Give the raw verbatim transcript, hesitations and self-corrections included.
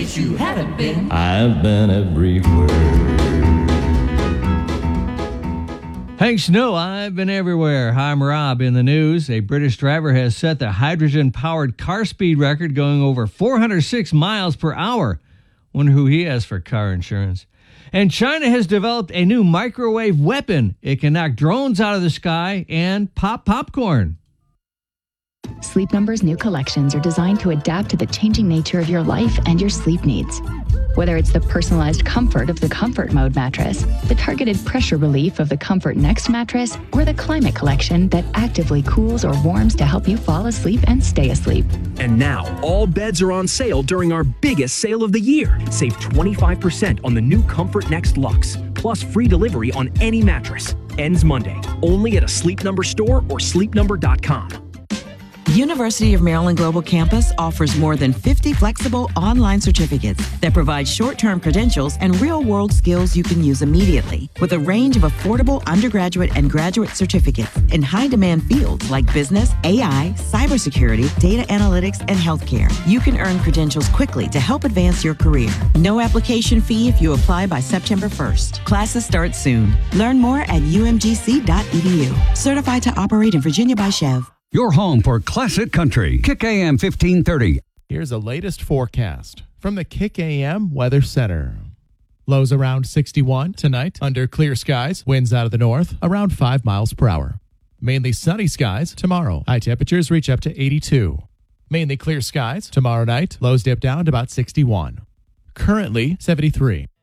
case you haven't been. I've been everywhere. Hank Snow, I've been everywhere. Hi, I'm Rob. In the news, a British driver has set the hydrogen-powered car speed record going over four hundred six miles per hour. Wonder who he has for car insurance. And China has developed a new microwave weapon. It can knock drones out of the sky and pop popcorn. Sleep Number's new collections are designed to adapt to the changing nature of your life and your sleep needs. Whether it's the personalized comfort of the Comfort Mode mattress, the targeted pressure relief of the Comfort Next mattress, or the Climate Collection that actively cools or warms to help you fall asleep and stay asleep. And now, all beds are on sale during our biggest sale of the year. Save twenty-five percent on the new Comfort Next Luxe, plus free delivery on any mattress. Ends Monday, only at a Sleep Number store or sleep number dot com. University of Maryland Global Campus offers more than fifty flexible online certificates that provide short-term credentials and real-world skills you can use immediately, with a range of affordable undergraduate and graduate certificates in high-demand fields like business, A I, cybersecurity, data analytics, and healthcare. You can earn credentials quickly to help advance your career. No application fee if you apply by September first. Classes start soon. Learn more at u m g c dot e d u. Certified to operate in Virginia by Chev. Your home for classic country. Kick A M fifteen thirty. Here's the latest forecast from the Kick A M Weather Center. Lows around sixty-one tonight under clear skies. Winds out of the north around five miles per hour. Mainly sunny skies tomorrow. High temperatures reach up to eighty-two. Mainly clear skies tomorrow night. Lows dip down to about sixty-one. Currently seventy-three.